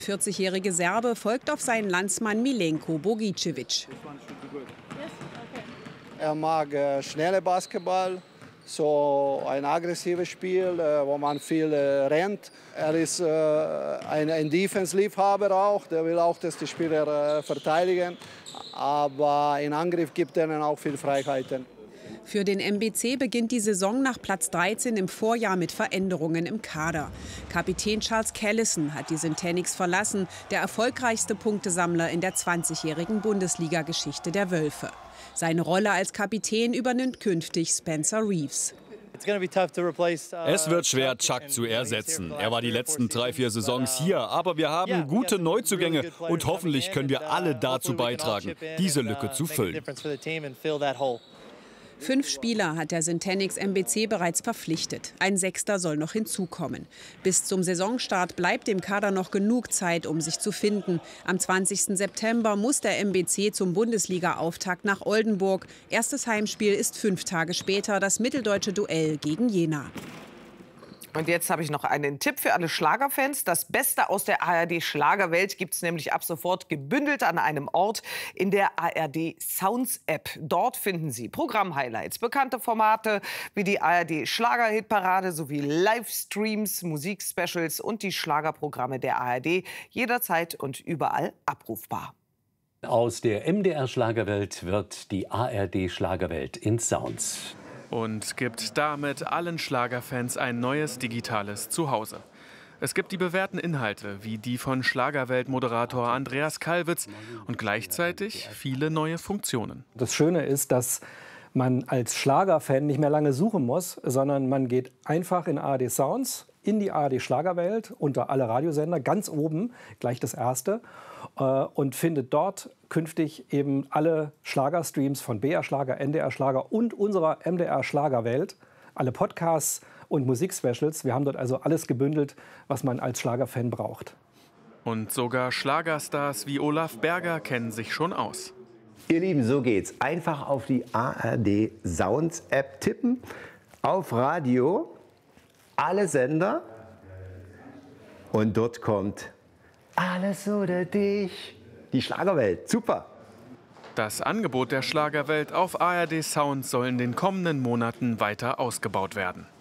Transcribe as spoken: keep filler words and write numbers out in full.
vierzigjährige Serbe folgt auf seinen Landsmann Milenko Bogicevic. Er mag äh, schnelle Basketball, so ein aggressives Spiel, äh, wo man viel äh, rennt. Er ist äh, ein, ein Defense-Liebhaber auch, der will auch, dass die Spieler äh, verteidigen. Aber im Angriff gibt er ihnen auch viel Freiheiten. Für den M B C beginnt die Saison nach Platz dreizehn im Vorjahr mit Veränderungen im Kader. Kapitän Charles Callison hat die Syntenix verlassen, der erfolgreichste Punktesammler in der zwanzigjährigen Bundesliga-Geschichte der Wölfe. Seine Rolle als Kapitän übernimmt künftig Spencer Reeves. Es wird schwer, Chuck zu ersetzen. Er war die letzten drei, vier Saisons hier, aber wir haben gute Neuzugänge und hoffentlich können wir alle dazu beitragen, diese Lücke zu füllen. Fünf Spieler hat der Syntenix M B C bereits verpflichtet. Ein Sechster soll noch hinzukommen. Bis zum Saisonstart bleibt dem Kader noch genug Zeit, um sich zu finden. Am zwanzigsten September muss der M B C zum Bundesliga-Auftakt nach Oldenburg. Erstes Heimspiel ist fünf Tage später das mitteldeutsche Duell gegen Jena. Und jetzt habe ich noch einen Tipp für alle Schlagerfans. Das Beste aus der A R D-Schlagerwelt gibt es nämlich ab sofort gebündelt an einem Ort in der A R D-Sounds-App. Dort finden Sie Programm-Highlights, bekannte Formate wie die A R D-Schlager-Hitparade sowie Livestreams, Musikspecials und die Schlagerprogramme der A R D jederzeit und überall abrufbar. Aus der M D R-Schlagerwelt wird die A R D-Schlagerwelt in Sounds. Und gibt damit allen Schlagerfans ein neues digitales Zuhause. Es gibt die bewährten Inhalte, wie die von Schlagerwelt-Moderator Andreas Kalwitz und gleichzeitig viele neue Funktionen. Das Schöne ist, dass man als Schlagerfan nicht mehr lange suchen muss, sondern man geht einfach in A R D Sounds, in die A R D-Schlagerwelt, unter alle Radiosender, ganz oben, gleich das erste, äh, und findet dort künftig eben alle Schlagerstreams von B R Schlager, N D R Schlager und unserer M D R Schlagerwelt, alle Podcasts und Musikspecials. Wir haben dort also alles gebündelt, was man als Schlagerfan braucht. Und sogar Schlagerstars wie Olaf Berger kennen sich schon aus. Ihr Lieben, so geht's. Einfach auf die A R D Sounds App tippen, auf Radio, alle Sender und dort kommt Alles oder dich. Die Schlagerwelt, super. Das Angebot der Schlagerwelt auf A R D Sound soll in den kommenden Monaten weiter ausgebaut werden.